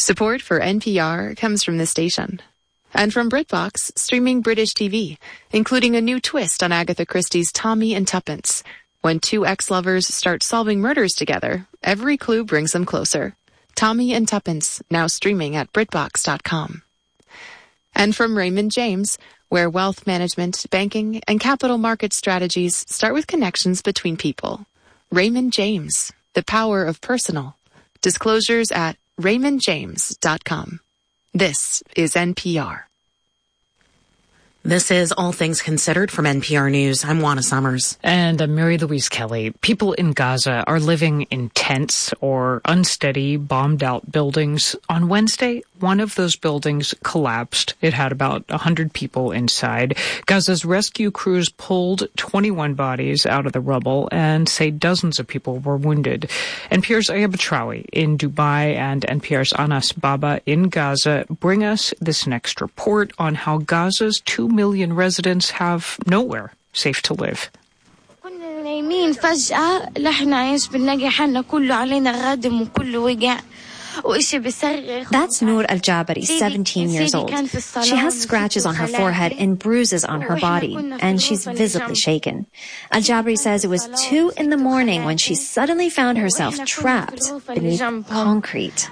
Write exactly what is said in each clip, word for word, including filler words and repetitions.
Support for N P R comes from this station. And from BritBox, streaming British T V, including a new twist on Agatha Christie's Tommy and Tuppence. When two ex-lovers start solving murders together, every clue brings them closer. Tommy and Tuppence, now streaming at Britbox dot com. And from Raymond James, where wealth management, banking, and capital market strategies start with connections between people. Raymond James, the power of personal. Disclosures at Raymond James dot com. This is N P R. This is All Things Considered from N P R News. I'm Juana Summers. And I'm Mary Louise Kelly. People in Gaza are living in tents or unsteady, bombed-out buildings. On Wednesday, one of those buildings collapsed. It had about one hundred people inside. Gaza's rescue crews pulled twenty-one bodies out of the rubble and say dozens of people were wounded. N P R's Aya Batrawi in Dubai and N P R's Anas Baba in Gaza bring us this next report on how Gaza's two million residents have nowhere safe to live. That's Noor Al-Jabari, seventeen years old. She has scratches on her forehead and bruises on her body, and she's visibly shaken. Al-Jabari says it was two in the morning when she suddenly found herself trapped beneath concrete.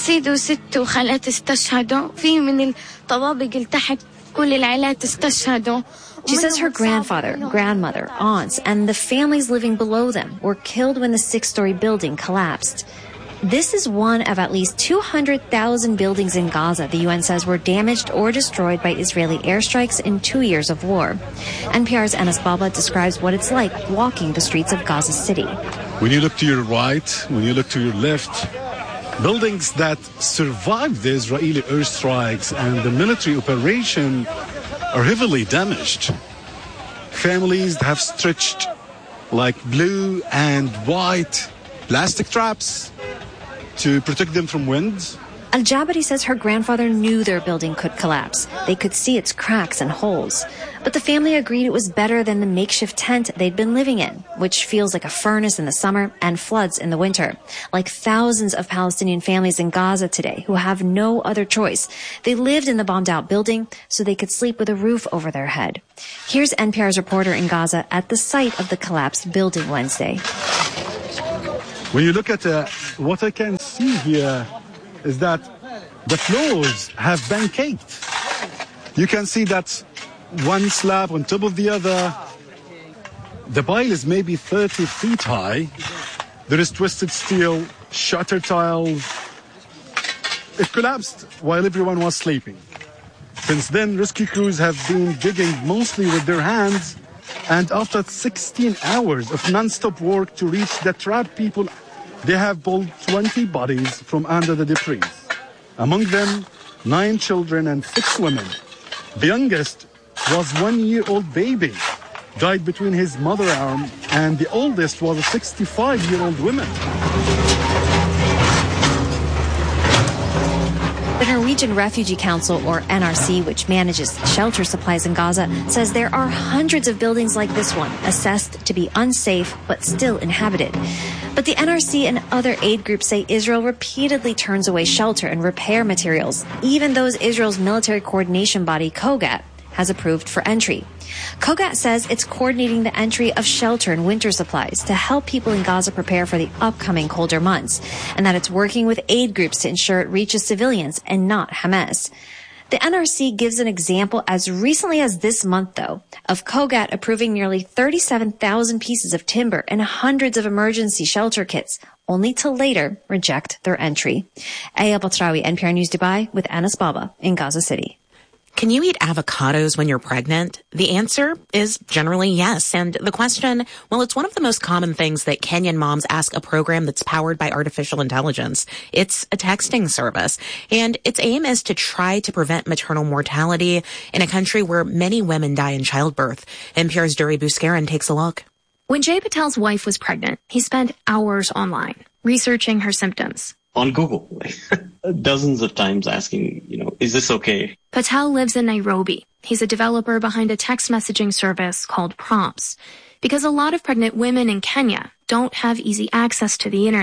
She says her grandfather, grandmother, aunts, and the families living below them were killed when the six-story building collapsed. This is one of at least two hundred thousand buildings in Gaza the U N says were damaged or destroyed by Israeli airstrikes in two years of war. N P R's Anas Baba describes what it's like walking the streets of Gaza City. When you look to your right, when you look to your left, buildings that survived the Israeli airstrikes and the military operation are heavily damaged. Families have stretched like blue and white plastic traps to protect them from wind. Al-Jabari says her grandfather knew their building could collapse. They could see its cracks and holes. But the family agreed it was better than the makeshift tent they'd been living in, which feels like a furnace in the summer and floods in the winter. Like thousands of Palestinian families in Gaza today who have no other choice. They lived in the bombed-out building so they could sleep with a roof over their head. Here's N P R's reporter in Gaza at the site of the collapsed building Wednesday. When you look at uh, what I can see here is that the floors have been caked. You can see that one slab on top of the other. The pile is maybe thirty feet high. There is twisted steel, shattered tiles. It collapsed while everyone was sleeping. Since then, rescue crews have been digging mostly with their hands. And after sixteen hours of non-stop work to reach the trapped people, they have pulled twenty bodies from under the debris. Among them, nine children and six women. The youngest was one-year-old baby, died between his mother arm, and the oldest was a sixty-five-year-old woman. The Norwegian Refugee Council, or N R C, which manages shelter supplies in Gaza, says there are hundreds of buildings like this one, assessed to be unsafe but still inhabited. But the N R C and other aid groups say Israel repeatedly turns away shelter and repair materials, even those Israel's military coordination body, COGAT, has approved for entry. COGAT says it's coordinating the entry of shelter and winter supplies to help people in Gaza prepare for the upcoming colder months, and that it's working with aid groups to ensure it reaches civilians and not Hamas. The N R C gives an example as recently as this month, though, of COGAT approving nearly thirty-seven thousand pieces of timber and hundreds of emergency shelter kits, only to later reject their entry. Aya Batrawi, N P R News Dubai, with Anas Baba in Gaza City. Can you eat avocados when you're pregnant? The answer is generally yes. And the question, well, it's one of the most common things that Kenyan moms ask a program that's powered by artificial intelligence. It's a texting service. And its aim is to try to prevent maternal mortality in a country where many women die in childbirth. N P R's Duri Buskaran takes a look. When Jay Patel's wife was pregnant, he spent hours online researching her symptoms. On Google, dozens of times asking, you know, is this okay? Patel lives in Nairobi. He's a developer behind a text messaging service called Prompts, because a lot of pregnant women in Kenya don't have easy access to the internet.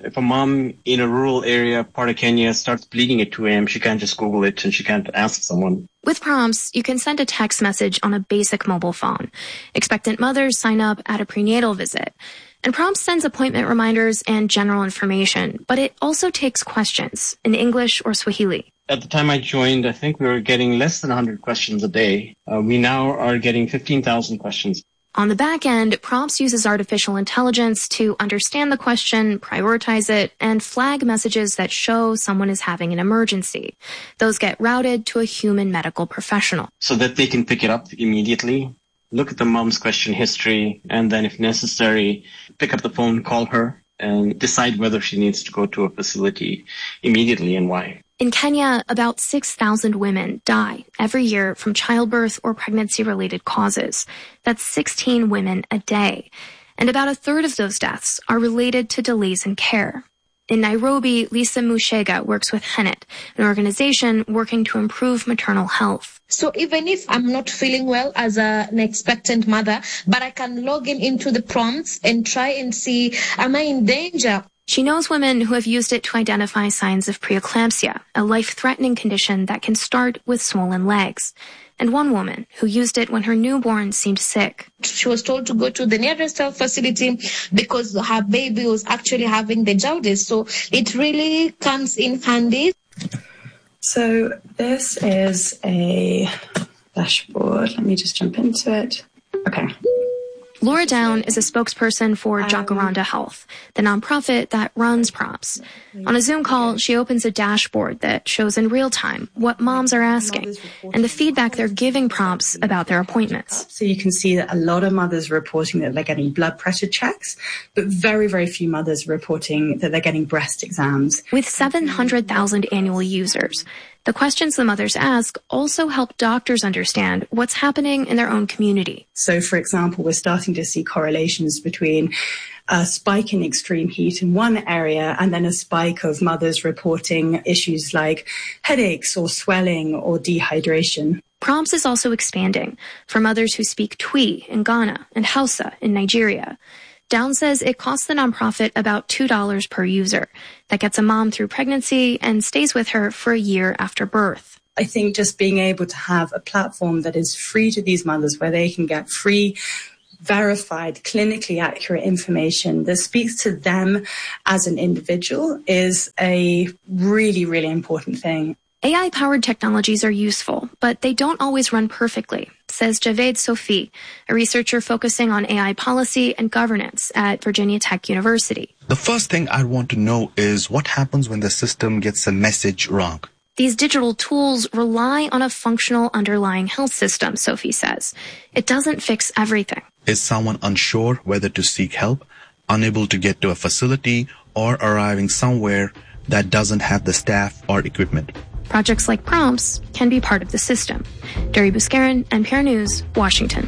If a mom in a rural area, part of Kenya, starts bleeding at two a.m., she can't just Google it and she can't ask someone. With prompts, you can send a text message on a basic mobile phone. Expectant mothers sign up at a prenatal visit. And Prompts sends appointment reminders and general information, but it also takes questions in English or Swahili. At the time I joined, I think we were getting less than one hundred questions a day. Uh, we now are getting fifteen thousand questions. On the back end, Prompts uses artificial intelligence to understand the question, prioritize it, and flag messages that show someone is having an emergency. Those get routed to a human medical professional. So that they can pick it up immediately, look at the mom's question history, and then if necessary, pick up the phone, call her, and decide whether she needs to go to a facility immediately and why. In Kenya, about six thousand women die every year from childbirth or pregnancy-related causes. That's sixteen women a day. And about a third of those deaths are related to delays in care. In Nairobi, Lisa Mushega works with Hennet, an organization working to improve maternal health. So even if I'm not feeling well as a, an expectant mother, but I can log in into the prompts and try and see, am I in danger? She knows women who have used it to identify signs of preeclampsia, a life-threatening condition that can start with swollen legs. And one woman who used it when her newborn seemed sick. She was told to go to the nearest health facility because her baby was actually having the jaundice. So it really comes in handy. So this is a dashboard. Let me just jump into it. Okay. Laura Down is a spokesperson for Jacaranda Health, the nonprofit that runs Prompts. On a Zoom call, she opens a dashboard that shows in real time what moms are asking and the feedback they're giving Prompts about their appointments. So you can see that a lot of mothers are reporting that they're getting blood pressure checks, but very, very few mothers are reporting that they're getting breast exams. With seven hundred thousand annual users, the questions the mothers ask also help doctors understand what's happening in their own community. So, for example, we're starting to see correlations between a spike in extreme heat in one area and then a spike of mothers reporting issues like headaches or swelling or dehydration. Prompts is also expanding for mothers who speak Twi in Ghana and Hausa in Nigeria. Down says it costs the nonprofit about two dollars per user. That gets a mom through pregnancy and stays with her for a year after birth. I think just being able to have a platform that is free to these mothers where they can get free, verified, clinically accurate information that speaks to them as an individual is a really, really important thing. A I-powered technologies are useful, but they don't always run perfectly, says Javed Sofi, a researcher focusing on A I policy and governance at Virginia Tech University. The first thing I want to know is what happens when the system gets a message wrong. These digital tools rely on a functional underlying health system, Sophie says. It doesn't fix everything. Is someone unsure whether to seek help, unable to get to a facility, or arriving somewhere that doesn't have the staff or equipment? Projects like Prompts can be part of the system. Dari Buscarin, N P R News, Washington.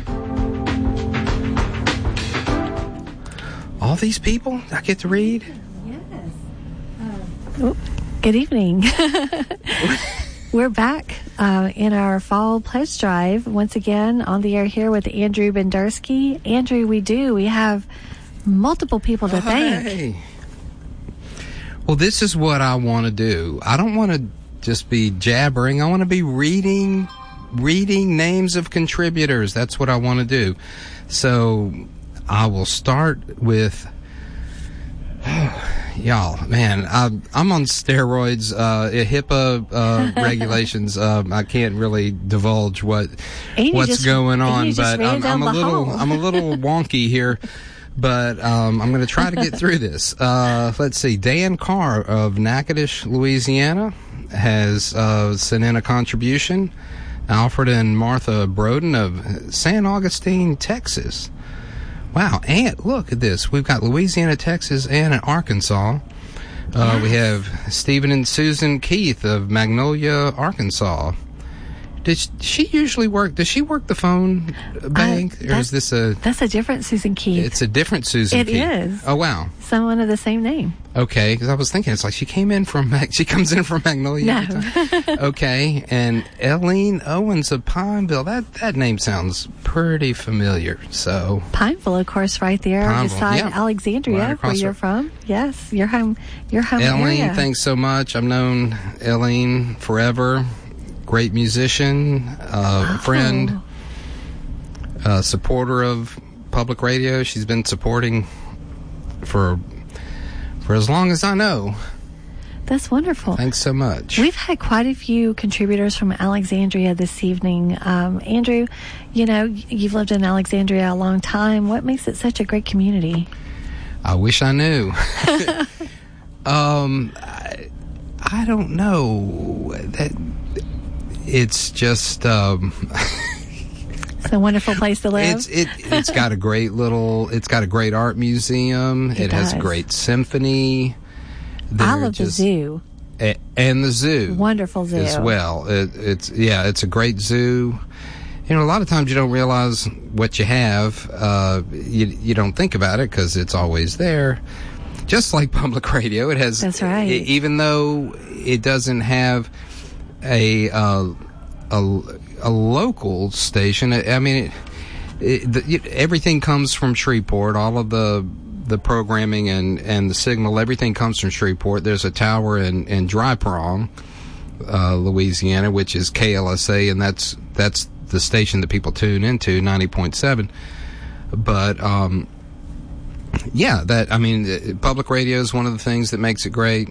All these people I get to read? Yes. Uh, oh, good evening. We're back uh, in our fall pledge drive once again on the air here with Andrew Bendersky. Andrew, we do. We have multiple people to thank. Hey. Well, this is what I want to do. I don't want to just be jabbering. I want to be reading reading names of contributors. That's what I want to do. So I will start with oh, y'all, man, I'm, I'm on steroids, uh, HIPAA uh, regulations. Um, I can't really divulge what Amy what's just, going on, but I'm, I'm a little hall. I'm a little wonky here. But um, I'm going to try to get through this. Uh, let's see. Dan Carr of Natchitoches, Louisiana, has uh, sent in a contribution. Alfred and Martha Broden of San Augustine, Texas. Wow. And look at this. We've got Louisiana, Texas, and Arkansas. Uh, we have Stephen and Susan Keith of Magnolia, Arkansas. Did she, she usually work? Does she work the phone bank, uh, or is this a? That's a different Susan Keith. It's a different Susan it Keith. It is. Oh wow. Someone of the same name. Okay, because I was thinking it's like she came in from she comes in from Magnolia. No. Every time. Okay, and Eileen Owens of Pineville. That that name sounds pretty familiar. So Pineville, of course, right there Pineville, beside yeah. Alexandria, Right where you're the... from. Yes, your home, your home Eileen, area. thanks so much. I've known Eileen forever. Great musician, uh, oh. friend, uh, supporter of public radio. She's been supporting for for as long as I know. That's wonderful. Thanks so much. We've had quite a few contributors from Alexandria this evening. Um, Andrew, you know, you've lived in Alexandria a long time. What makes it such a great community? I wish I knew. um, I, I don't know. That it's just um, it's a wonderful place to live. It's it it's got a great little. It's got a great art museum. It, it has does. a great symphony. I love the zoo. A, and the zoo. Wonderful zoo. As well. It, it's, yeah, it's a great zoo. You know, a lot of times you don't realize what you have. Uh, you, you don't think about it because it's always there. Just like public radio, it has. That's right. It, even though it doesn't have a, uh, a, a local station, I mean, it, it, the, it, everything comes from Shreveport. All of the, the programming and, and the signal, everything comes from Shreveport. There's a tower in, in Dry Prong, uh, Louisiana, which is K L S A, and that's, that's the station that people tune into, ninety point seven. But, um, yeah, that, I mean, public radio is one of the things that makes it great.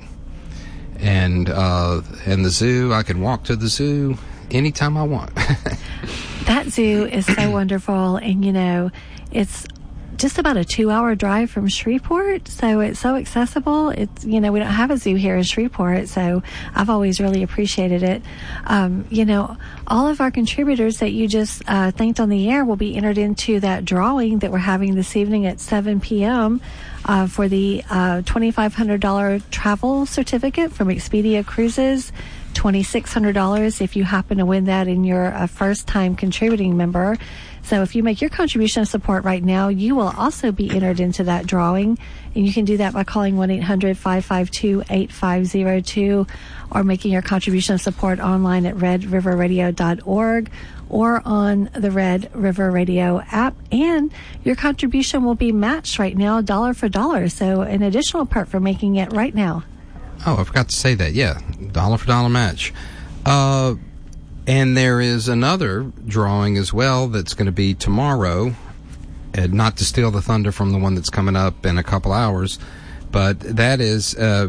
And, uh, and the zoo, I can walk to the zoo anytime I want. That zoo is so wonderful. And, you know, it's just about a two hour drive from Shreveport, so it's so accessible. It's, you know, we don't have a zoo here in Shreveport, so I've always really appreciated it. Um, you know, all of our contributors that you just uh, thanked on the air will be entered into that drawing that we're having this evening at seven p.m. Uh, for the uh, twenty-five hundred dollars travel certificate from Expedia Cruises. twenty-six hundred dollars if you happen to win that and you're a first-time contributing member. So if you make your contribution of support right now, you will also be entered into that drawing. And you can do that by calling one eight hundred five five two eight five zero two or making your contribution of support online at red river radio dot org or on the Red River Radio app. And your contribution will be matched right now, dollar for dollar. So an additional perk for making it right now. Oh, I forgot to say that. Yeah, dollar for dollar match. Uh, and there is another drawing as well that's going to be tomorrow. And not to steal the thunder from the one that's coming up in a couple hours, but that is uh,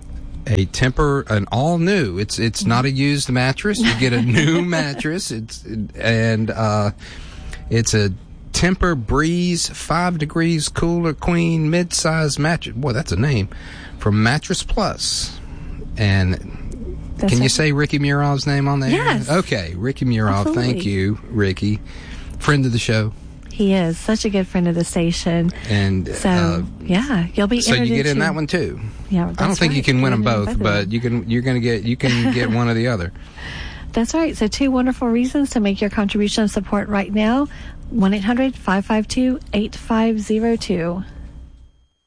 a Temper, an all new. It's it's not a used mattress. You get a new mattress. It's and uh, it's a Temper Breeze five degrees cooler queen mid-size mattress. Boy, that's a name. From Mattress Plus. And that's can you say Ricky Murov's name on there? Yes. Okay, Ricky Murov. Absolutely. Thank you, Ricky. Friend of the show. He is such a good friend of the station. And so, uh, yeah, you'll be so you get into, in that one too. Yeah, I don't think right. you can win them both, both but you can. You're going to get. You can get one or the other. That's right. So two wonderful reasons to make your contribution of support right now. one eight hundred five five two eight five zero two.